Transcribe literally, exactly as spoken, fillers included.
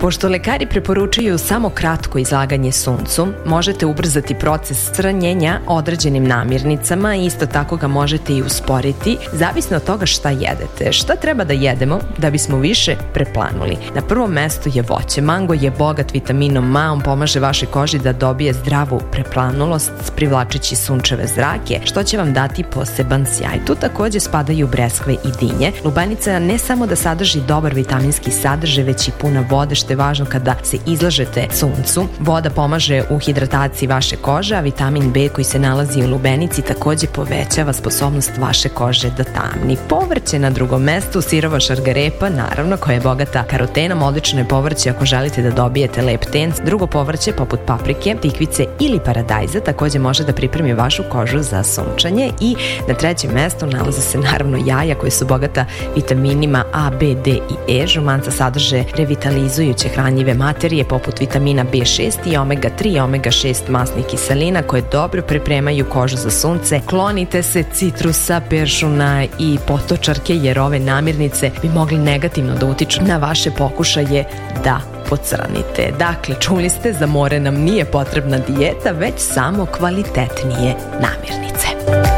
Pošto lekari preporučuju samo kratko izlaganje suncu, možete ubrzati proces crnjenja određenim namirnicama i isto tako ga možete i usporiti, zavisno od toga šta jedete. Šta treba da jedemo da bismo više preplanuli? Na prvom mestu je voće. Mango je bogat vitaminom A, on pomaže vašoj koži da dobije zdravu preplanulost privlačeći sunčeve zrake, što će vam dati poseban sjaj. Tu takođe spadaju breskve i dinje. Lubenica ne samo da sadrži dobar vitaminski sadržaj, već i puna vode, što je važno kada se izlažete suncu. Voda pomaže u hidrataciji vaše kože, a vitamin B koji se nalazi u lubenici takođe povećava sposobnost vaše kože da tamni. Povrće na drugom mestu, sirova šargarepa, naravno, koja je bogata karotenom, odlično je povrće ako želite da dobijete lep ten. Drugo povrće, poput paprike, tikvice ili paradajza, takođe može da pripremi vašu kožu za sunčanje. I na trećem mestu nalaze se naravno jaja koje su bogata vitaminima A, B, D i E. Žumanca sadrže revitalizujuće hranjive materije poput vitamina B šest i omega tri i omega šest masnih kiselina koje dobro pripremaju kožu za sunce. Klonite se citrusa, peršuna i potočarke jer ove namirnice bi mogli negativno da utiču na vaše pokušaje da pocrnite. Dakle, čuli ste, za more nam nije potrebna dijeta, već samo kvalitetnije namirnice.